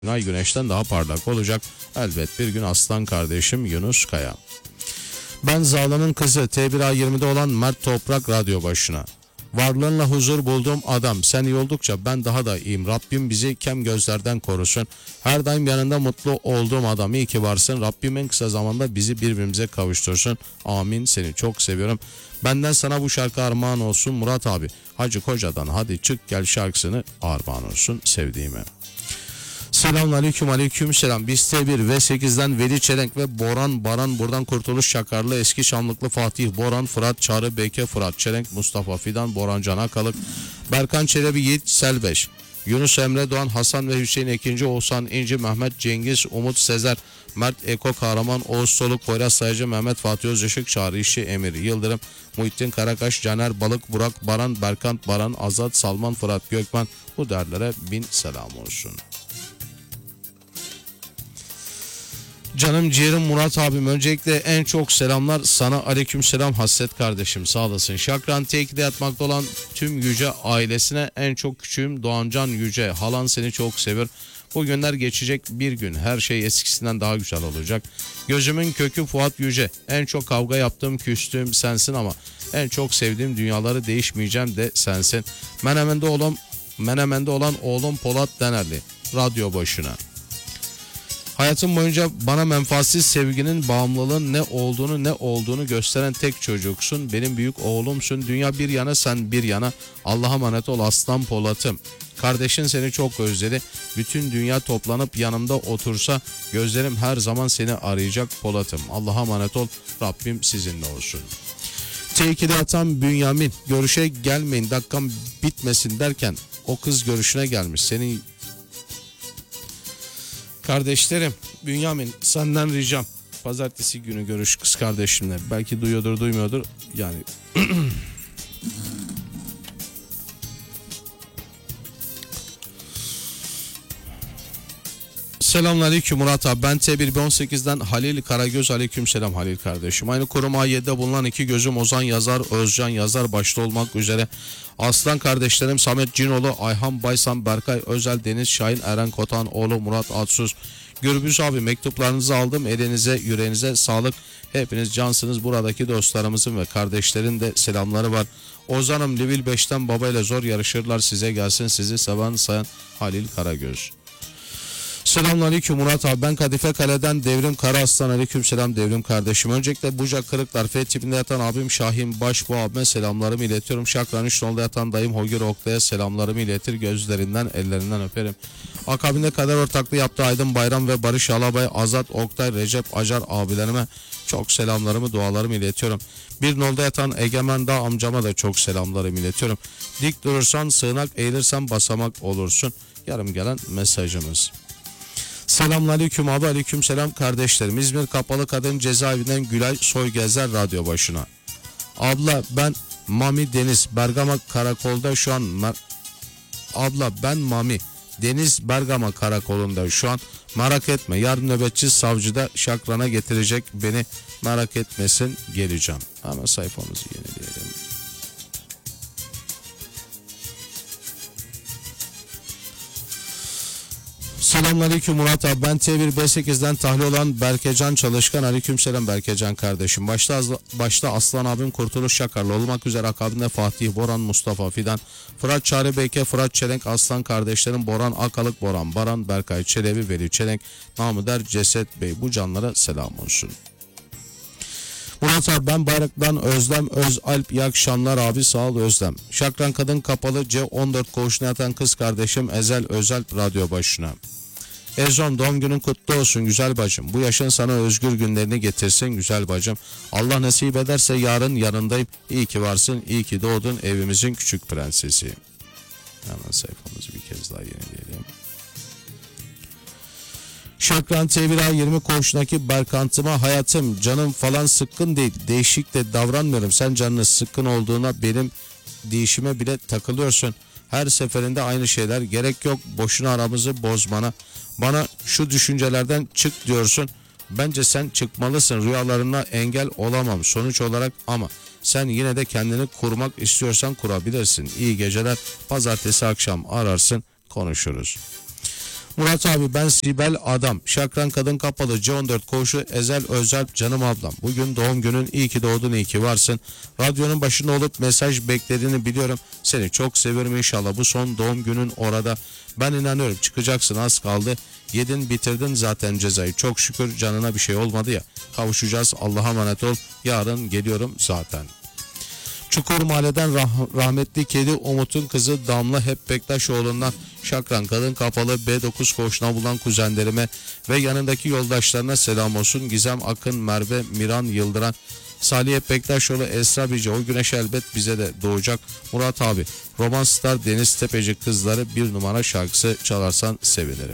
Ay güneşten daha parlak olacak. Elbet bir gün aslan kardeşim Yunus Kaya. Ben Zağla'nın kızı T1A20'de olan Mert Toprak radyo başına. Varlığınla huzur bulduğum adam, sen iyi oldukça ben daha da iyiyim. Rabbim bizi kem gözlerden korusun. Her daim yanında mutlu olduğum adam, iyi ki varsın. Rabbim en kısa zamanda bizi birbirimize kavuştursun. Amin, seni çok seviyorum. Benden sana bu şarkı armağan olsun Murat abi. Hacı Koca'dan Hadi Çık Gel şarkısını armağan olsun sevdiğime. Selamünaleyküm, aleyküm selam. Biz T1 ve 8'den Veli Çelenk ve Boran Baran, buradan Kurtuluş Çakarlı, Eski Şamlıklı Fatih Boran, Fırat Çağrı Beyke, Fırat Çelenk, Mustafa Fidan, Boran Can Akalık, Berkan Çelebi, Yiğit Selbeş, Yunus Emre Doğan, Hasan ve Hüseyin Ekinci, Oğuzhan İnci, Mehmet Cengiz, Umut Sezer, Mert Eko Kahraman, Oğuz Soluk, Poyraz Sayıcı, Mehmet Fatih Özışık, Çağrı İşçi, Emir Yıldırım, Muhittin Karakaş, Caner Balık, Burak Baran, Berkant Baran, Azat Salman, Fırat Gökmen, bu derlere bin selam olsun. Canım ciğerim Murat abim, öncelikle en çok selamlar sana, aleyküm selam Hasret kardeşim, sağ olasın. Şakran T2'de yatmakta olan tüm Yüce ailesine, en çok küçüğüm Doğancan Yüce, halan seni çok seviyor. Bu günler geçecek bir gün, her şey eskisinden daha güzel olacak. Gözümün kökü Fuat Yüce, en çok kavga yaptığım küstüğüm sensin ama en çok sevdiğim dünyaları değişmeyeceğim de sensin. Menemen'de olan oğlum Polat Denerli, radyo başına. Hayatım boyunca bana menfaatsiz sevginin, bağımlılığın ne olduğunu gösteren tek çocuksun. Benim büyük oğlumsun. Dünya bir yana, sen bir yana. Allah'a emanet ol aslan Polat'ım. Kardeşin seni çok özledi. Bütün dünya toplanıp yanımda otursa gözlerim her zaman seni arayacak Polat'ım. Allah'a emanet ol. Rabbim sizinle olsun. T2'de atan Bünyamin, görüşe gelmeyin dakikam bitmesin derken o kız görüşüne gelmiş. Senin kardeşlerim, Bünyamin senden ricam, pazartesi günü görüş kız kardeşimle. Belki duyuyordur duymuyordur yani. Selamünaleyküm Murat abi, ben T1-18'den Halil Karagöz, aleyküm selam Halil kardeşim. Aynı kurum A7'de bulunan iki gözüm Ozan Yazar, Özcan Yazar başta olmak üzere aslan kardeşlerim Samet Cinoğlu, Ayhan Baysan, Berkay Özel, Deniz Şahin, Eren Kotan, oğlu Murat Atsuz. Gürbüz abi, mektuplarınızı aldım, elinize yüreğinize sağlık, hepiniz cansınız. Buradaki dostlarımızın ve kardeşlerin de selamları var. Ozan'ım Livil 5'ten babayla zor yarışırlar, size gelsin, sizi seven sayan Halil Karagöz. Selamünaleyküm Murat abi, ben Kadife Kale'den Devrim Karaaslan, aleyküm selam Devrim kardeşim. Öncelikle Bucak Kırıklar F tipinde yatan abim Şahin Baş, bu abime selamlarımı iletiyorum. Şakran 3 nolda yatan dayım Hogir Oktay'a selamlarımı iletir, gözlerinden ellerinden öperim. Akabinde kader ortaklığı yaptığı Aydın Bayram ve Barış Alabay, Azat Oktay, Recep Acar abilerime çok selamlarımı, dualarımı iletiyorum. Bir nolda yatan Egemen Dağ amcama da çok selamlarımı iletiyorum. Dik durursan sığınak, eğilirsen basamak olursun. Yarım gelen mesajımız. Selamünaleyküm abi, aleyküm selam kardeşlerim. İzmir Kapalı Kadın Cezaevinden Gülay Soygezer radyo başına. Abla ben Mami Deniz, Bergama Karakol'da şu an. Abla ben Mami Deniz, Bergama Karakol'unda şu an. Merak etme, yarın nöbetçi savcıda Şakran'a getirecek beni, merak etmesin, geleceğim. Ama sayfamızı yenileyelim. Selamünaleyküm Murat abi, ben T1-B8'den tahliye olan Berkecan Çalışkan, aleykümselam Berkecan kardeşim. Başta Aslan abim Kurtuluş Şakarlı olmak üzere akabinde Fatih Boran, Mustafa Fidan, Fırat Çağrı Beyke, Fırat Çelenk, Aslan kardeşlerim Boran Akalık, Boran Baran, Berkay Çelebi, Veli Çelenk, namı der Ceset Bey, bu canlara selam olsun. Murat abi, ben Bayrak'tan Özlem Özalp, iyi akşamlar abi, sağ ol Özlem. Şakran Kadın Kapalı C14 koğuşuna yatan kız kardeşim Ezel Özalp radyo başına. Ezom, doğum günün kutlu olsun güzel bacım. Bu yaşın sana özgür günlerini getirsin güzel bacım. Allah nasip ederse yarın yanındayım. İyi ki varsın, iyi ki doğdun evimizin küçük prensesi. Hemen sayfamızı bir kez daha yenileyelim. Şakran T1A20 koğuşundaki Berkantıma, hayatım canım falan sıkkın değil, değişik de davranmıyorum. Sen canını sıkkın olduğuna benim değişime bile takılıyorsun. Her seferinde aynı şeyler, gerek yok boşuna aramızı bozmana. Bana şu düşüncelerden çık diyorsun. Bence sen çıkmalısın, rüyalarına engel olamam sonuç olarak, ama sen yine de kendini kurmak istiyorsan kurabilirsin. İyi geceler, pazartesi akşam ararsın, konuşuruz. Murat abi ben Sibel Adam. Şakran Kadın Kapalı C14 Koğuşu Ezel Özel canım ablam. Bugün doğum günün, iyi ki doğdun, iyi ki varsın. Radyonun başında olup mesaj beklediğini biliyorum. Seni çok seviyorum, inşallah bu son doğum günün orada. Ben inanıyorum çıkacaksın, az kaldı. Yedin bitirdin zaten cezayı. Çok şükür canına bir şey olmadı ya. Kavuşacağız, Allah'a emanet ol. Yarın geliyorum zaten. Çukur Mahalle'den rahmetli kedi Umut'un kızı Damla Hep Bektaşoğlu'ndan Şakran Kadın Kapalı B9 koğuşuna bulan kuzenlerime ve yanındaki yoldaşlarına selam olsun. Gizem Akın, Merve, Miran Yıldıran, Salih Hep Bektaşoğlu, Esra Bici, o güneş elbet bize de doğacak. Murat abi, Roman Star Deniz Tepeci Kızları bir numara şarkısı çalarsan sevinirim.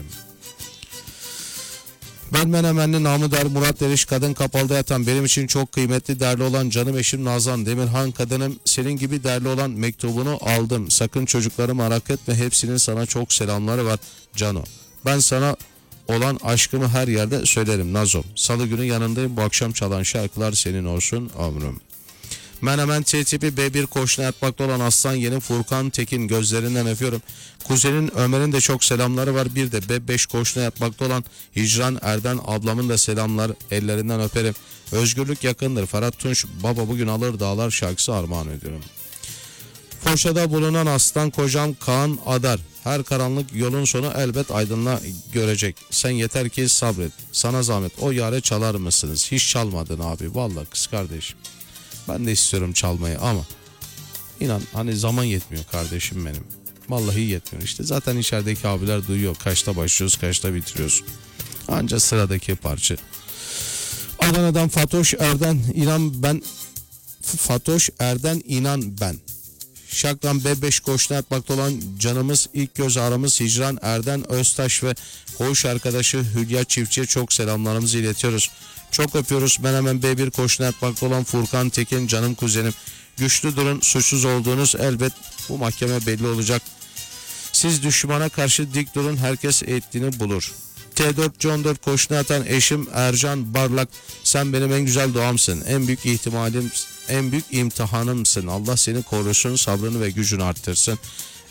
Ben Menemenli Namıdar Murat Deriş Kadın Kapalı'da yatan, benim için çok kıymetli, değerli olan canım eşim Nazan Demirhan kadınım, senin gibi değerli olan mektubunu aldım. Sakın çocukları merak etme, hepsinin sana çok selamları var Cano. Ben sana olan aşkımı her yerde söylerim Nazom. Salı günü yanındayım, bu akşam çalan şarkılar senin olsun ömrüm. Menemen T-tipi B1 koğuşuna yatmakta olan Aslan Yeni Furkan Tekin, gözlerinden öpüyorum. Kuzenin Ömer'in de çok selamları var. Bir de B5 koğuşuna yatmakta olan Hicran Erden ablamın da selamlar, ellerinden öperim. Özgürlük yakındır. Ferhat Tunç, baba bugün alır dağlar şarkısı armağan ediyorum. Foşa'da bulunan Aslan kocam Kaan Adar, her karanlık yolun sonu elbet aydınla görecek. Sen yeter ki sabret. Sana zahmet, o yare çalar mısınız? Hiç çalmadın abi. Vallahi kız kardeşim. Ben de istiyorum çalmayı ama inan hani zaman yetmiyor kardeşim benim. Vallahi yetmiyor işte. Zaten içerideki abiler duyuyor. Kaçta başlıyoruz, kaçta bitiriyoruz. Anca sıradaki parça. Adana'dan Fatoş Erden inan ben. Fatoş Erden inan ben. Şakran B5 koğuşuna yatmakta olan canımız, ilk göz ağrımız Hicran Erden Öztaş ve koğuş arkadaşı Hülya Çiftçi'ye çok selamlarımızı iletiyoruz. Çok öpüyoruz. Ben hemen B1 koğuşuna yatmakta olan Furkan Tekin, canım kuzenim. Güçlü durun, suçsuz olduğunuz elbet bu mahkeme belli olacak. Siz düşmana karşı dik durun, herkes ettiğini bulur. T4 John 4 koğuşuna yatan eşim Ercan Barlak, sen benim en güzel doğamsın. En büyük ihtimalim, en büyük imtihanımsın. Allah seni korusun, sabrını ve gücünü arttırsın.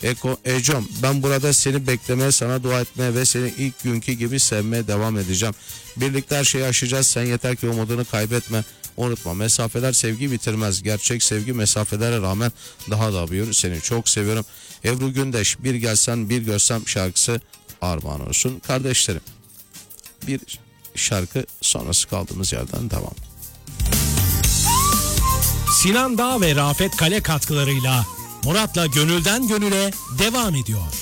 Ecom, ben burada seni beklemeye, sana dua etmeye ve seni ilk günkü gibi sevmeye devam edeceğim. Birlikte her şeyi aşacağız. Sen yeter ki umudunu kaybetme. Unutma, mesafeler sevgi bitirmez. Gerçek sevgi mesafelere rağmen daha da büyür. Seni çok seviyorum. Ebru Gündeş, bir gelsen bir görsem şarkısı armağan olsun. Kardeşlerim, bir şarkı sonrası kaldığımız yerden devam. Sinan Dağ ve Rafet Kale katkılarıyla Murat'la Gönülden Gönüle devam ediyor.